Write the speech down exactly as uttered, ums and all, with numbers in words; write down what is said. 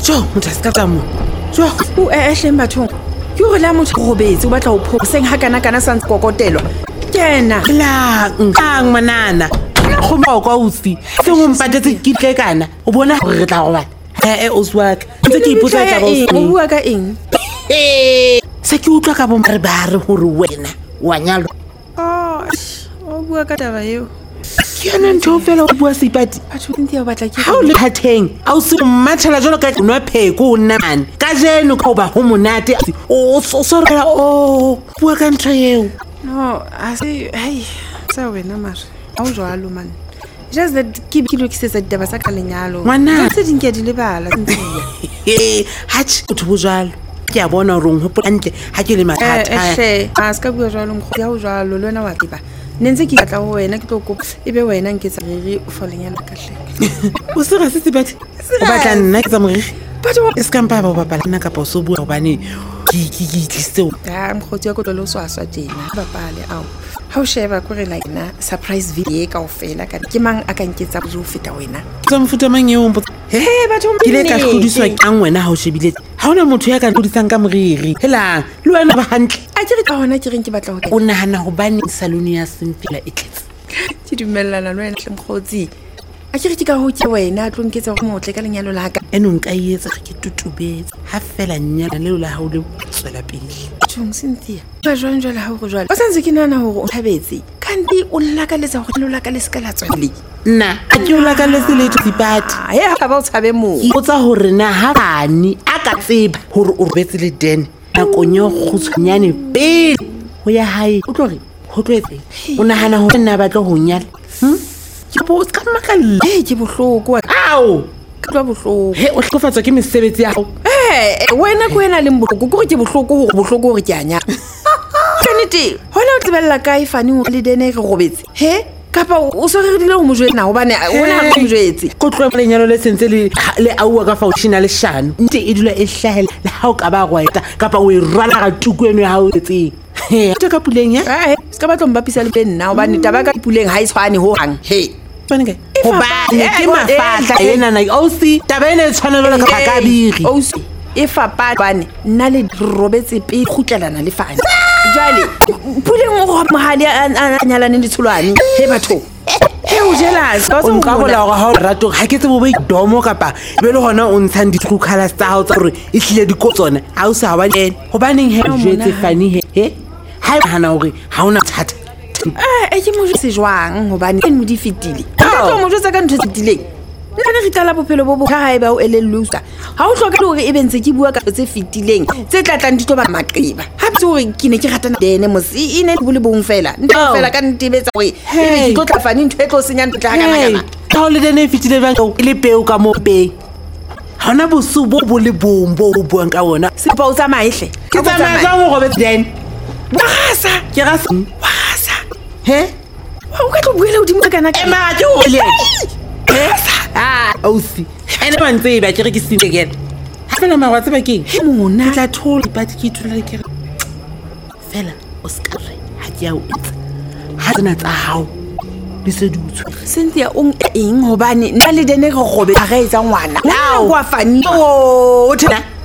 jo motho a se ka tsamo jo o ehleng bathong ke gore la motho go robetse o batla o phoseng ha kana kana sa ntse kokotelwa kena la nkang manana go mo kwa utsi se mo mpatetse ke tle kana o bona gore re tla go bana eh o swaka ntse ke ipotsa tsa bo o bua ka eng eh se ke utlwa ka bo re ba re gore wena wa nyalo oh o bua ka taba eo ke ana ntho fela o bua seipati a thuntse ya batla ke ha o le phatheng a o se mmatshela jalo ka nwa pheko o nna man ka jeno ka ba ho monate o so sorela o bua ka ntho eo no a se hey sa wena mara a o jwalo man just that ke ke lo kisetsa ditaba sa ka lenyalo ngwana tse dinke di lebala ntsia eh ha tshi o thubo jalo ke a bona rong ho pontle ha ke le mathata eh a ska bua jalo mo ya o jalo le wena wa tiba nentse ke tla go wena ke tlo go ebe wena nketsa riri o folenyana ka hle o se ga se sebati o batla nna ke tsa moriri batho e ska mpa ba ba bala nna ka pa so bua bane ke ke ke tlise ya mkhotsi ya go tlo so aswa tena ba pale ao ha o sheba go re like na surprise video ka o fela ka ke mang a ka nketsa go feta wena tsa mfuta mang eo mpo he batho ke le ka godiswa kang wena ha o shebile ha ona motho ya ka godisang ka moriri helang le wena ba hantle a ke re ka hona ke reng ke batla go o nahana go bane salone ya semfela e tletse ke dumellana le wena mkhotsi a ke re ke ka ho ke wena tlo nketsa go motle ka lenyalo la ka eno nka ietsa ke tutubetse ha fela nnyana leo la hao le tswela pele tshong Cynthia ba jwang jwale ha go jwale o santse ke nana hore o thabetse kanti o lla ka letsa go lo la ka le ska la tswele nna a ke o la ka le se le tsipati he ha ba o tshabe mo o tsa hore na ha bani a ka tseba hore o robetse le den na konyo go tshonyane pele ho ya hae o tlo re ho tletse o nahana ho nna ba tlo ho nyala hm ke bo ska makalla eh ke bohloko ao ka twa bohloko he o hlofatswa ke mesebetsi ya hao eh wena ko ena le bohloko go ke bohloko ho bohloko re ke anya tshwanete hona o tsebella kae fane o le dene re robetse he kapa o so re dile go mojwe na hobane wona ga go mojwetse go tloa lenyalo le sentse le le aua ka foundation le shano nte e dula e hlahela le ha o ka ba gwaeta kapa o e rwala ga tuku eno ya hao etseng he ta ka puleng ya eh ska batlo mbapisa le nna hobane taba ka puleng ha e tshwane ho hang he bane ke go ba ke mafatla ena na o si taba ena e tshwanela ka ka biri o si e fapa bane nna le robetse pe khutlelana le fane jale puleng o go mohali a nyalane le tshulwane he batho he o jealous ba o nka go la go ha rato ha ke tsebo ba domo kapa be le hona o ntshang di true colors tsa hao tsa gore e hlile di kotsona ha o sa ba le hobaneng he jetse fani he he ha hana hore ha ona thata eh ke mo se jwang hobane e mo di fitile ka tlo mo jwetsa ka ntho tse dileng nna re tla bophelo bo bo ka ha e ba o elellusa ha o hloka hore e bentse ke bua ka tse fitileng tse tlatlang di tlo ba maqeba ha botse hore ke ne ke ratana dene mosi ine bole bong fela ntho fela ka ntebetsa hore e ke tlo tla fane ntho e tlo senya ntlo tla kana kana ha o le dene fitile ba o le peo ka mo pe ha ona bosu bo bo le bombo o buang ka ona se pa o tsamaile ke tsamaya ka go robetse den wasa ke ga se wasa he wa o ka tlo buela o di mo kana e ma ke o le he ah o si ene ba ntse ba ke re ke sile ke ha fela ma wa tseba ke mona tla thola ba ke thula ke fela o ska re ha ke ya o etsa ha tsena tsa hao le se di utswe Cynthia o eng hobane nna le dene go gobe ga e tsa ngwana o wa fani o thena